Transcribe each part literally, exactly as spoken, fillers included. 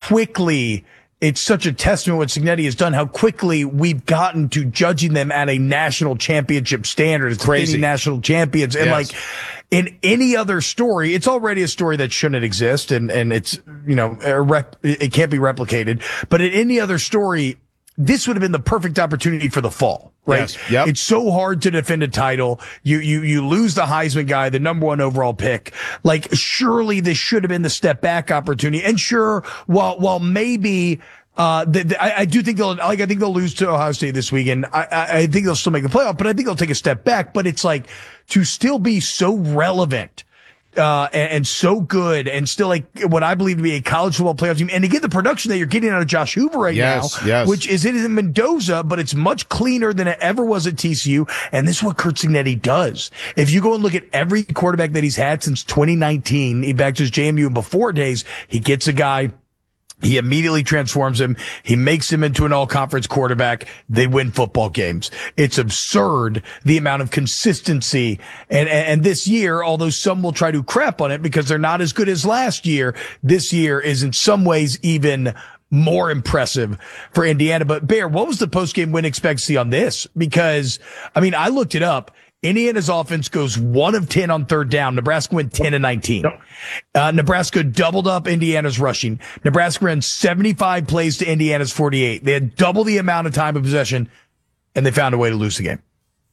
quickly it's such a testament what Cignetti has done, how quickly we've gotten to judging them at a national championship standard. It's crazy national champions. And yes. like in any other story, it's already a story that shouldn't exist. And, and it's, you know, a rep, it can't be replicated. But in any other story, this would have been the perfect opportunity for the fall, right? Yes. Yep. It's so hard to defend a title. You, you, you lose the Heisman guy, the number one overall pick. Like, surely this should have been the step back opportunity. And sure, while, while maybe, uh, the, the, I, I do think they'll, like, I think they'll lose to Ohio State this weekend. I, I, I think they'll still make the playoff, but I think they'll take a step back. But it's like, to still be so relevant, Uh, and, and so good and still like what I believe to be a college football playoff team. And to get the production that you're getting out of Josh Hoover right yes, now, yes. which is it in Mendoza, but it's much cleaner than it ever was at T C U. And this is what Curt Cignetti does. If you go and look at every quarterback that he's had since twenty nineteen, he back to his J M U and before days, he gets a guy, he immediately transforms him. He makes him into an all-conference quarterback. They win football games. It's absurd, the amount of consistency. And, and, and this year, although some will try to crap on it because they're not as good as last year, this year is in some ways even more impressive for Indiana. But Bear, what was the post-game win expectancy on this? Because, I mean, I looked it up. Indiana's offense goes one of ten on third down. Nebraska went ten and nineteen. Uh, Nebraska doubled up Indiana's rushing. Nebraska ran seventy-five plays to Indiana's forty-eight. They had double the amount of time of possession, and they found a way to lose the game.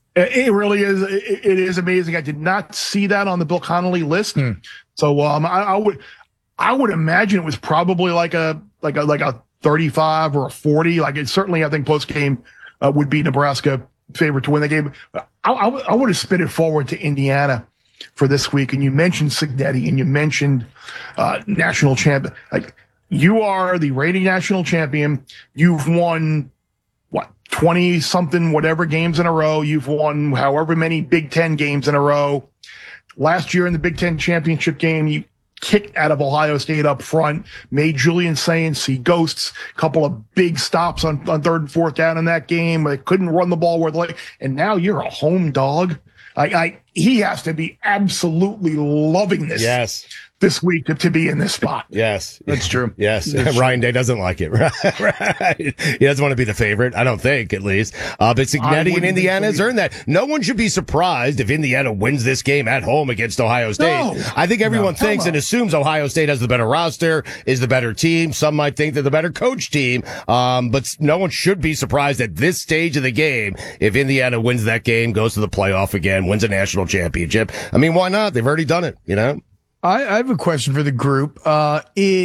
It really is. It is amazing. I did not see that on the Bill Connolly list. Hmm. So um, I, I would, I would imagine it was probably like a like a like a thirty-five or a forty. Like it certainly, I think post game uh, would be Nebraska favorite to win the game. I, I, I would have spit it forward to Indiana for this week. And you mentioned Cignetti and you mentioned uh, national champion. Like you are the reigning national champion. You've won what twenty something whatever games in a row. You've won however many Big Ten games in a row. Last year in the Big Ten championship game, you kicked out of Ohio State up front, made Julian Sayin see ghosts, a couple of big stops on, on third and fourth down in that game. They couldn't run the ball worth like, and now you're a home dog. I, I, he has to be absolutely loving this. Yes. This week to, to be in this spot. Yes. That's true. Yes. That's Ryan true. Day doesn't like it. Right. right. He doesn't want to be the favorite. I don't think, at least. Uh, but Cignetti and Indiana has earned that. No one should be surprised if Indiana wins this game at home against Ohio State. No. I think everyone No. thinks no. and assumes Ohio State has the better roster, is the better team. Some might think they're the better coach team. Um, but no one should be surprised at this stage of the game if Indiana wins that game, goes to the playoff again, wins a national championship. I mean, why not? They've already done it, you know? I, I have a question for the group. Uh,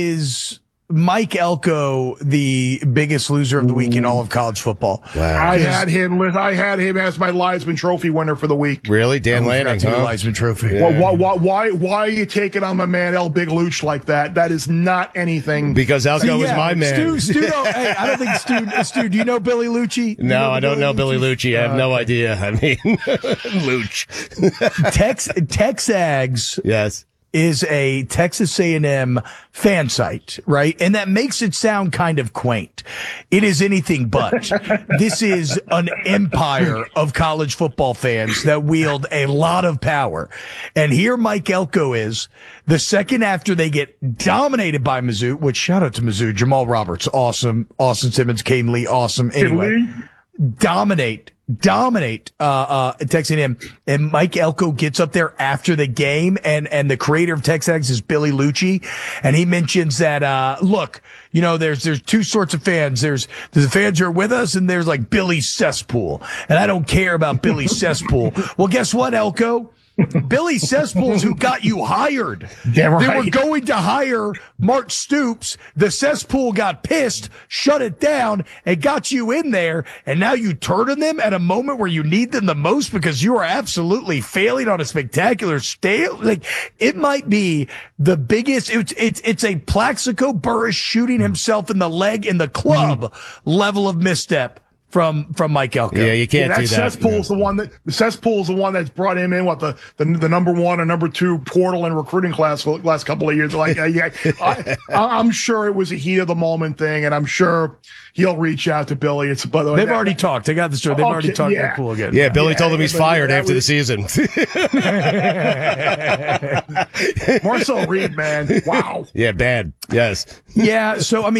is Mike Elko the biggest loser of the week in all of college football? Wow. I had him. I had him as my Heisman Trophy winner for the week. Really, Dan Oh, Lanning? huh? Huh? Heisman Trophy. Yeah. Why, why, why, why are you taking on my man El Big Luch like that? That is not anything. Because Elko was Yeah, my man. Stu, Stu, don't, hey, I don't think Stu, Stu, do you know Billy Lucci? You No, I don't know Billy Lucci. I have Uh, no idea. I mean, Luch. Tex, Texags Yes. is a Texas A and M fan site, right? And that makes it sound kind of quaint. It is anything but. This is an empire of college football fans that wield a lot of power. And here Mike Elko is, the second after they get dominated by Mizzou, which shout out to Mizzou, Jamal Roberts, awesome. Austin Simmons, Kane Lee, awesome. Anyway, dominate. Dominate, uh, uh, Texas A and M. And Mike Elko gets up there after the game, and, and the creator of Texags is Billy Lucci. And he mentions that, uh, look, you know, there's, there's two sorts of fans. There's, there's the fans who are with us, and there's like Billy Cesspool. And I don't care about Billy Cesspool. Well, guess what, Elko? Billy Cesspool's who got you hired. Damn right. They were going to hire Mark Stoops. The cesspool got pissed, shut it down, and got you in there. And now you turn on them at a moment where you need them the most because you are absolutely failing on a spectacular scale. Like, it might be the biggest. It's it's it's a Plaxico Burress shooting himself in the leg in the club level of misstep from from Mike Elko. Yeah, you can't Yeah, do that that. cesspool's the one that the cesspool's the one that's brought him in. What the the, the number one or number two portal and recruiting class for the last couple of years. Like, uh, yeah, I, I'm sure it was a heat of the moment thing, and I'm sure he'll reach out to Billy. It's by the way, They've that, already talked. They got the story. They've Okay, already talked yeah. about pool again. Yeah, Billy Yeah, told him he's but fired that after was- the season. Marcel Reed, man, wow. Yeah, bad. Yes. Yeah. So I mean.